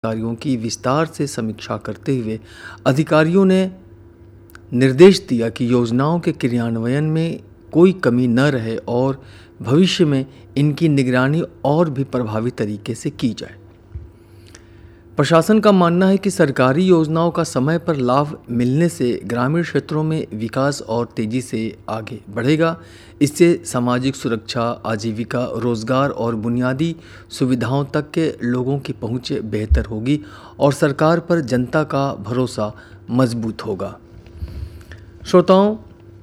कार्यों की विस्तार से समीक्षा करते हुए अधिकारियों ने निर्देश दिया कि योजनाओं के क्रियान्वयन में कोई कमी न रहे और भविष्य में इनकी निगरानी और भी प्रभावी तरीके से की जाए। प्रशासन का मानना है कि सरकारी योजनाओं का समय पर लाभ मिलने से ग्रामीण क्षेत्रों में विकास और तेजी से आगे बढ़ेगा। इससे सामाजिक सुरक्षा, आजीविका, रोजगार और बुनियादी सुविधाओं तक के लोगों की पहुंच बेहतर होगी और सरकार पर जनता का भरोसा मजबूत होगा। श्रोताओं,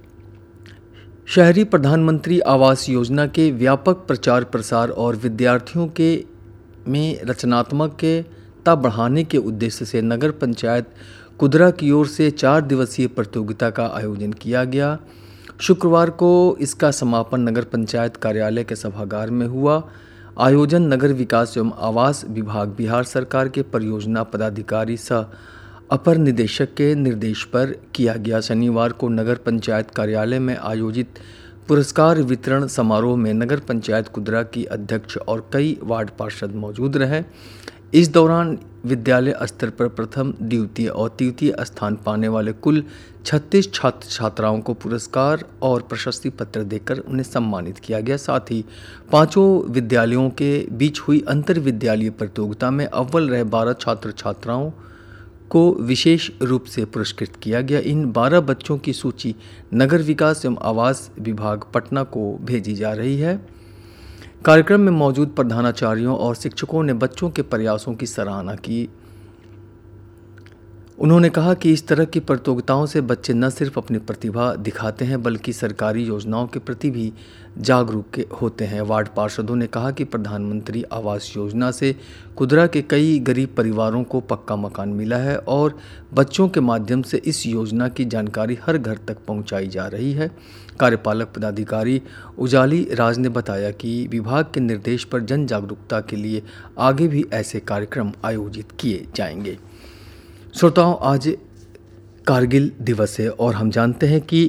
शहरी प्रधानमंत्री आवास योजना के व्यापक प्रचार प्रसार और विद्यार्थियों के में रचनात्मकता बढ़ाने के उद्देश्य से नगर पंचायत कुदरा की ओर से 4 दिवसीय प्रतियोगिता का आयोजन किया गया। शुक्रवार को इसका समापन नगर पंचायत कार्यालय के सभागार में हुआ। आयोजन नगर विकास एवं आवास विभाग, बिहार सरकार के परियोजना पदाधिकारी सह अपर निदेशक के निर्देश पर किया गया। शनिवार को नगर पंचायत कार्यालय में आयोजित पुरस्कार वितरण समारोह में नगर पंचायत कुदरा की अध्यक्ष और कई वार्ड पार्षद मौजूद रहे। इस दौरान विद्यालय स्तर पर प्रथम, द्वितीय और तृतीय स्थान पाने वाले कुल 36 छात्र छात्राओं को पुरस्कार और प्रशस्ति पत्र देकर उन्हें सम्मानित किया गया। साथ ही 5 विद्यालयों के बीच हुई अंतर विद्यालय प्रतियोगिता में अव्वल रहे 12 छात्र छात्राओं को विशेष रूप से पुरस्कृत किया गया। इन 12 बच्चों की सूची नगर विकास एवं आवास विभाग पटना को भेजी जा रही है। कार्यक्रम में मौजूद प्रधानाचार्यों और शिक्षकों ने बच्चों के प्रयासों की सराहना की। उन्होंने कहा कि इस तरह की प्रतियोगिताओं से बच्चे न सिर्फ अपनी प्रतिभा दिखाते हैं बल्कि सरकारी योजनाओं के प्रति भी जागरूक होते हैं। वार्ड पार्षदों ने कहा कि प्रधानमंत्री आवास योजना से कुदरा के कई गरीब परिवारों को पक्का मकान मिला है और बच्चों के माध्यम से इस योजना की जानकारी हर घर तक पहुंचाई जा रही है। कार्यपालक पदाधिकारी उजाली राज ने बताया कि विभाग के निर्देश पर जन जागरूकता के लिए आगे भी ऐसे कार्यक्रम आयोजित किए जाएंगे। श्रोताओं, आज कारगिल दिवस है और हम जानते हैं कि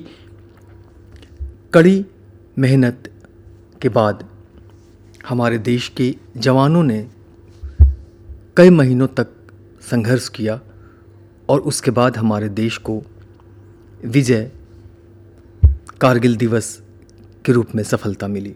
कड़ी मेहनत के बाद हमारे देश के जवानों ने कई महीनों तक संघर्ष किया और उसके बाद हमारे देश को विजय कारगिल दिवस के रूप में सफलता मिली।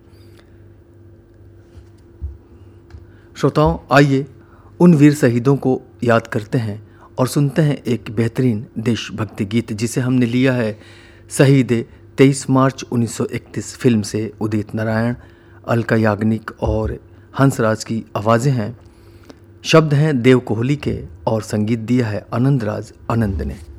श्रोताओं, आइए उन वीर शहीदों को याद करते हैं और सुनते हैं एक बेहतरीन देशभक्ति गीत जिसे हमने लिया है शहीद 23 मार्च 1931 फिल्म से। उदित नारायण, अलका याग्निक और हंसराज की आवाज़ें हैं। शब्द हैं देव कोहली के और संगीत दिया है आनंद राज आनंद ने।